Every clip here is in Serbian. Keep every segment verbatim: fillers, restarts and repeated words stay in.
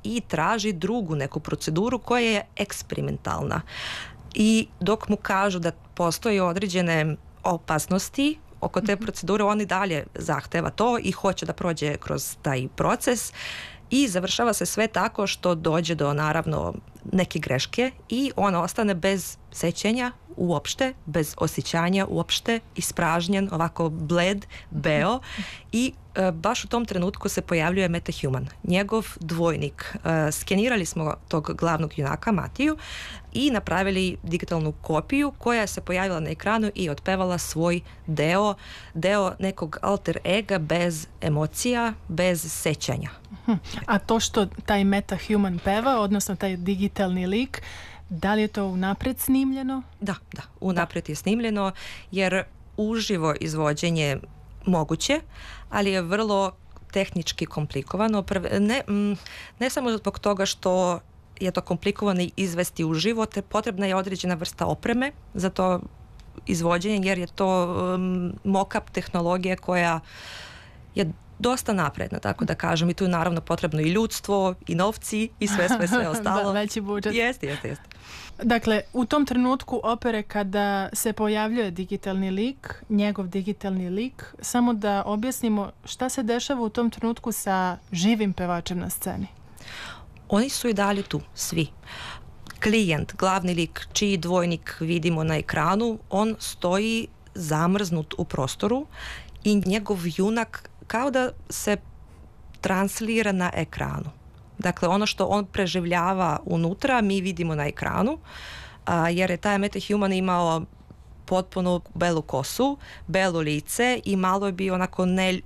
i traži drugu neku proceduru koja je eksperimentalna. I dok mu kažu da postoje određene opasnosti oko te procedure, on i dalje zahteva to i hoće da prođe kroz taj proces i završava se sve tako što dođe do naravno neke greške i on ostane bez sećanja uopšte, bez osjećanja uopšte, ispražnjen, ovako bled, beo i e, baš u tom trenutku se pojavljuje MetaHuman, njegov dvojnik. E, skenirali smo tog glavnog junaka Matiju i napravili digitalnu kopiju koja se pojavila na ekranu i otpevala svoj deo, deo nekog alter ega bez emocija, bez sećanja. A to što taj MetaHuman peva, odnosno taj digitalni lik, da li je to unapred snimljeno? Da, da, unapred je snimljeno jer uživo izvođenje moguće, ali je vrlo tehnički komplikovano. Ne, ne samo zbog toga što je to komplikovano izvesti uživo, te potrebna je određena vrsta opreme za to izvođenje, jer je to um, mock-up tehnologija koja je dosta napredna, tako da kažem, i tu je naravno potrebno i ljudstvo, i novci, i sve, sve, sve ostalo. Da, veći budžet. Jeste, jeste, jeste. Dakle, u tom trenutku opere kada se pojavljuje digitalni lik, njegov digitalni lik, samo da objasnimo šta se dešava u tom trenutku sa živim pevačem na sceni. Oni su i dalje tu, svi. Klijent, glavni lik, čiji dvojnik vidimo na ekranu, on stoji zamrznut u prostoru i njegov junak kao da se translira na ekranu. Dakle, ono što on preživljava unutra, mi vidimo na ekranu, a, jer je taj MetaHuman imao potpuno belu kosu, belo lice i malo je bio onako ne,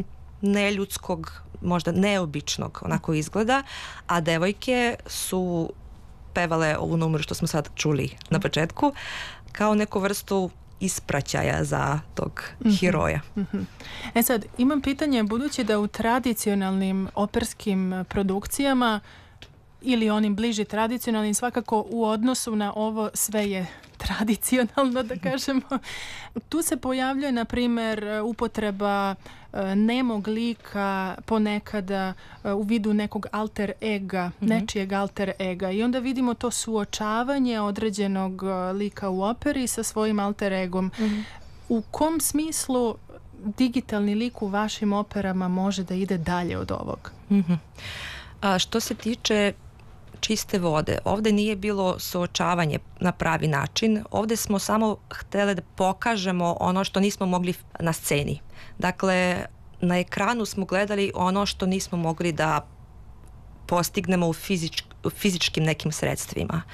neljudskog, možda neobičnog onako izgleda, a devojke su pevale ovu numeru što smo sad čuli na početku, kao neku vrstu ispraćaja za tog mm-hmm. heroja. Mm-hmm. E sad, imam pitanje, budući da u tradicionalnim operskim produkcijama ili onim bliži tradicionalnim, svakako u odnosu na ovo sve je tradicionalno, da kažemo. Tu se pojavljuje, na primjer, upotreba nemog lika ponekada u vidu nekog alter ega, mm-hmm. nečijeg alter ega. I onda vidimo to suočavanje određenog lika u operi sa svojim alter egom. Mm-hmm. U kom smislu digitalni lik u vašim operama može da ide dalje od ovog? Mm-hmm. A što se tiče čiste vode, ovdje nije bilo suočavanje na pravi način, ovdje smo samo htjeli da pokažemo ono što nismo mogli na sceni. Dakle, na ekranu smo gledali ono što nismo mogli da postignemo u, fizič, u fizičkim nekim sredstvima.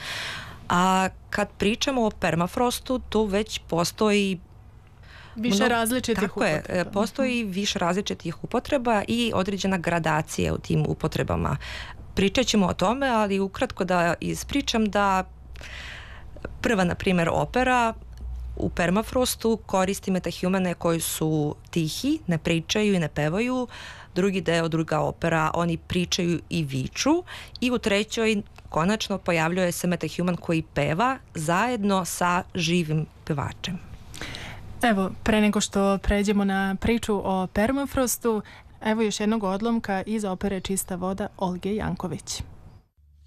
A kad pričamo o permafrostu, tu već postoji više no, različitih tako upotreba. Je, postoji više različitih upotreba i određena gradacija u tim upotrebama. Pričat ćemo o tome, ali ukratko da ispričam da prva, na primjer, opera u permafrostu koristi metahumane koji su tihi, ne pričaju i ne pevaju. Drugi deo, druga opera, oni pričaju i viču. I u trećoj konačno pojavljuje se metahuman koji peva zajedno sa živim pevačem. Evo, pre nego što pređemo na priču o permafrostu, evo još jednog odlomka iz opere Čista voda Olge Janković.